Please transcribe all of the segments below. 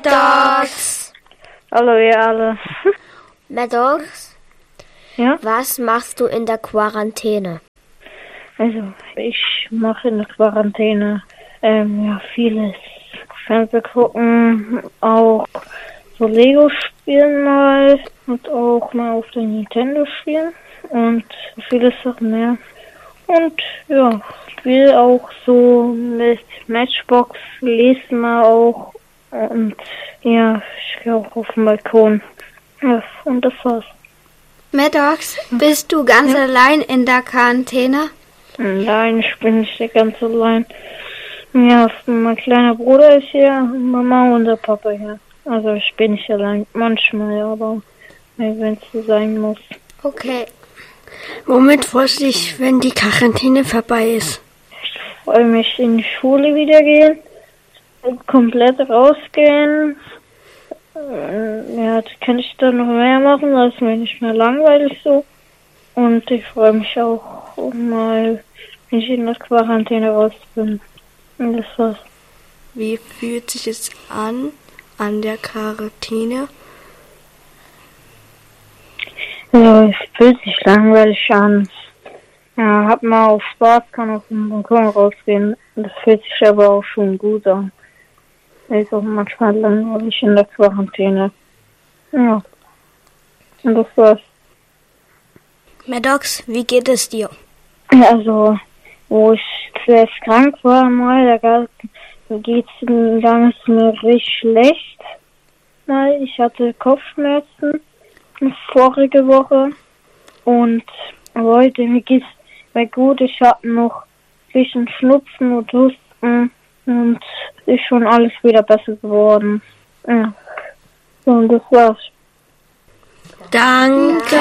Maddox! Hallo ihr alle. Maddox, Ja? was machst du in der Quarantäne? Also, ich mache in der Quarantäne vieles. Fernsehen gucken, auch so Lego spielen mal und auch mal auf der Nintendo spielen und viele Sachen mehr. Und ja, spiele auch so mit Matchbox, lese mal auch und ja, ich gehe auch auf den Balkon. Ja, und das war's. Maddox, bist du ganz allein in der Quarantäne? Nein, ich bin nicht ganz allein. Ja, mein kleiner Bruder ist hier, Mama und der Papa hier. Also ich bin nicht allein, manchmal, ja, aber wenn es so sein muss. Okay. Womit freust du dich, wenn die Quarantäne vorbei ist? Ich freue mich, in die Schule wieder gehen, komplett rausgehen. Ja, das kann ich dann noch mehr machen, das ist mir nicht mehr langweilig so. Und ich freue mich auch mal, wenn ich in der Quarantäne raus bin. Und das war's. Wie fühlt sich es an der Quarantäne? Ja, es fühlt sich langweilig an. Ja, hab mal auf Spaß, kann auf den Balkon rausgehen. Das fühlt sich aber auch schon gut an. Ist auch manchmal langweilig in der Quarantäne. Ja. Und das war's. Maddox, wie geht es dir? Ja, also, wo ich zuerst krank war mal, da ging es mir richtig schlecht. Mal, ich hatte Kopfschmerzen vorige Woche und heute mir geht's mir gut. Ich habe noch ein bisschen Schnupfen und Husten und ist schon alles wieder besser geworden. Ja. So, und das war's. Danke.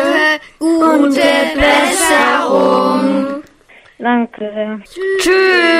Gute Besserung. Danke. Tschüss.